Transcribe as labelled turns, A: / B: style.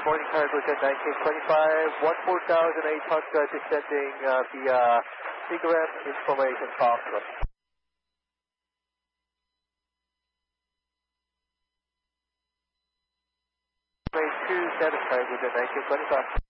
A: Good morning, cargo jet 1925, 14,800 descending via Cigarette Information Foxtrot. 2 satisfied with the 1925.